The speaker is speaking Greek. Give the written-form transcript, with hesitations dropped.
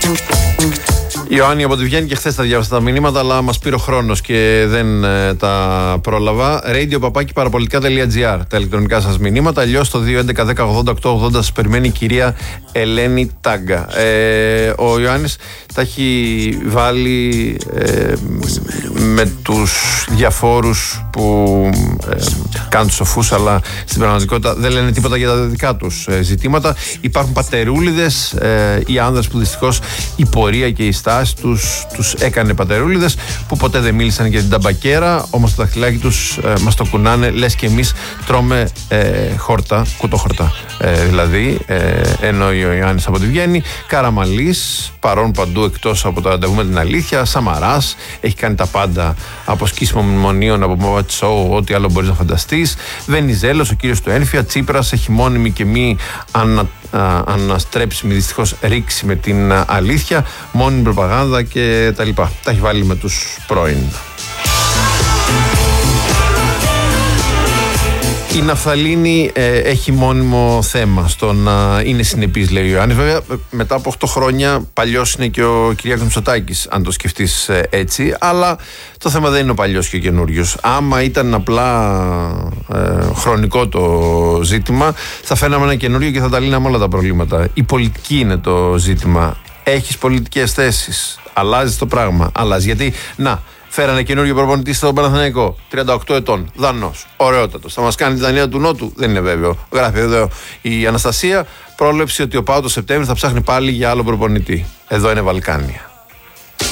Ιωάννη από τη Βιέννη, και χθες τα διάβασα τα μηνύματα, αλλά μας πήρε ο χρόνος και δεν τα πρόλαβα. radio.parapolitica.gr τα ηλεκτρονικά σας μηνύματα. Αλλιώς το 2.11.10.80.880 σας περιμένει η κυρία Ελένη Τάγκα. Ο Ιωάννης τα έχει βάλει με τους διαφόρους που κάνουν τους σοφούς, αλλά στην πραγματικότητα δεν λένε τίποτα για τα δικά τους ζητήματα. Υπάρχουν πατερούλιδες, οι άνδρες που δυστυχώς η πορεία και η στάση τους έκανε πατερούλιδες, που ποτέ δεν μίλησαν για την ταμπακέρα, όμως το δαχτυλάκι τους μας το κουνάνε, λες και εμείς τρώμε χόρτα, κουτοχόρτα δηλαδή, ενώ ο Ιωάννης από τη Βιέννη, Καραμαλής, παρόν παντού εκτός από το ραντεβού με την αλήθεια, Σαμαράς, έχει κάνει τα πάντα από σκίσιμο μνημονίων, από μοβατσό, ό,τι άλλο μπορείς να φανταστείς, Βενιζέλος, ο κύριος του Ένφια, Τσίπρας, έχει μόνιμη και μη αναστρέψιμη δυστυχώς ρήξη με την αλήθεια, μόνιμη προπαγάνδα και τα λοιπά. Τα έχει βάλει με τους πρώην. Η ναφθαλίνη έχει μόνιμο θέμα στο να είναι συνεπής, λέει ο Ιωάννης. Βέβαια, μετά από 8 χρόνια, παλιός είναι και ο Κυριάκος Μητσοτάκης, αν το σκεφτείς έτσι. Αλλά το θέμα δεν είναι ο παλιός και ο καινούριος. Άμα ήταν απλά χρονικό το ζήτημα, θα φαίναμε ένα καινούριο και θα τα λύναμε όλα τα προβλήματα. Η πολιτική είναι το ζήτημα. Έχεις πολιτικές θέσεις. Αλλάζει το πράγμα. Αλλάζει. Γιατί, φέρανε καινούργιο προπονητή στον Παναθηναϊκό, 38 ετών, Δανός, ωραιότατος. Θα μας κάνει τη Δανία του Νότου, δεν είναι βέβαιο. Γράφει εδώ η Αναστασία, πρόλεψη ότι ο ΠΑΟ το Σεπτέμβριο θα ψάχνει πάλι για άλλο προπονητή. Εδώ είναι Βαλκάνια.